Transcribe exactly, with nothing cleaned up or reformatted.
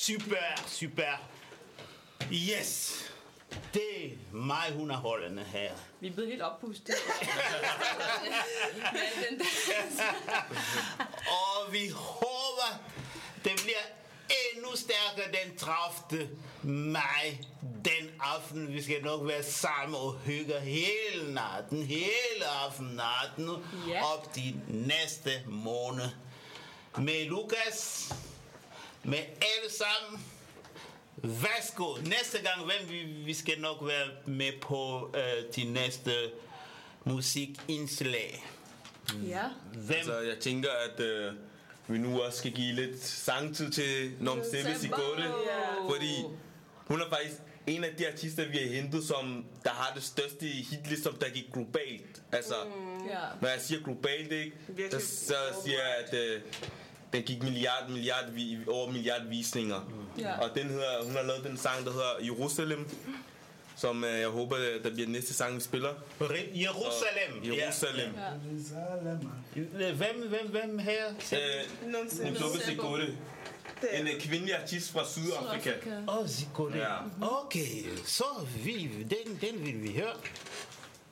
super, super. Yes. Det er meget underholdende her. Vi er blevet helt oppustet. Og vi håber, det bliver endnu stærkere den tredivte maj. Den aften, vi skal nok være sammen og hygge hele natten, hele aftennatten, Ja. op til næste måned. Med Lukas, med alle sammen. Værsgo. Næste gang, hvem vi, vi skal nok være med på øh, til næste musikindslag. Ja. Hvem? Altså, jeg tænker, at øh, vi nu også skal give lidt sangtid til Norm Seves i Gårde. Fordi hun er faktisk en af de artister, vi har hentet, som der har det største hitlist, som der gik globalt. Altså, Mm. Ja. når jeg siger globalt, ikke, så, så siger jeg, at øh, den gik milliard, milliard, vi- over milliard visninger. Ja. Og den hedder, hun har lavet den sang, der hedder Jerusalem, som øh, jeg håber, der bliver næste sang, vi spiller. Jerusalem. Så, Jerusalem. Ja. Hvem, hvem, hvem her? Øh, Hun lukkede sig Gårde. En øh, kvindelig artist fra Sydafrika. Åh, oh, Zikode. Ja. Okay, så vi, den, den vil vi høre.